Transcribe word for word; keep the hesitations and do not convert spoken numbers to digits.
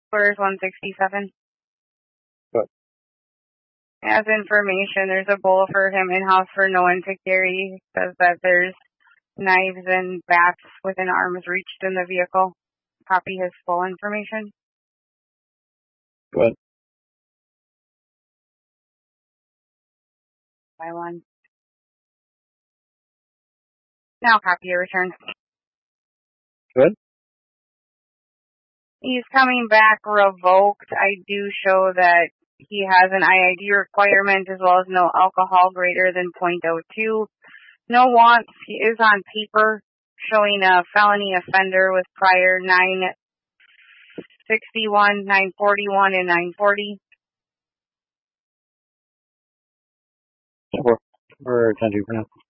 Where's one sixty-seven? What? As information, there's a bowl for him in-house for no one to carry. It says that there's knives and bats within arm's reach in the vehicle. Copy his full information. What? By one. Now copy your return. Good. He's coming back revoked. I do show that he has an I I D requirement as well as no alcohol greater than point oh two. No wants. He is on paper showing a felony offender with prior nine sixty-one, nine forty-one, and nine forty. We're, we're attention for now.